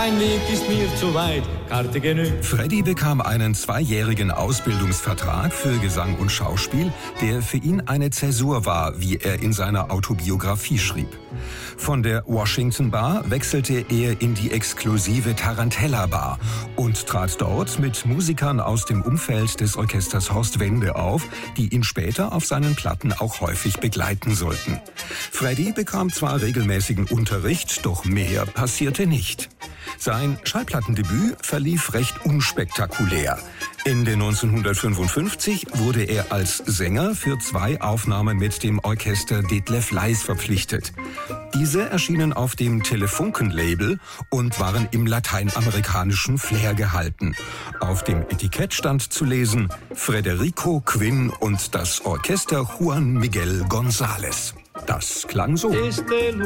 Dein Weg ist mir zu weit, Karte genügt. Freddy bekam einen 2-jährigen Ausbildungsvertrag für Gesang und Schauspiel, der für ihn eine Zäsur war, wie er in seiner Autobiografie schrieb. Von der Washington Bar wechselte er in die exklusive Tarantella Bar und trat dort mit Musikern aus dem Umfeld des Orchesters Horst Wende auf, die ihn später auf seinen Platten auch häufig begleiten sollten. Freddy bekam zwar regelmäßigen Unterricht, doch mehr passierte nicht. Sein Schallplattendebüt verlief recht unspektakulär. Ende 1955 wurde er als Sänger für 2 Aufnahmen mit dem Orchester Detlef Leis verpflichtet. Diese erschienen auf dem Telefunken-Label und waren im lateinamerikanischen Flair gehalten. Auf dem Etikett stand zu lesen: Federico Quinn und das Orchester Juan Miguel González. Das klang so.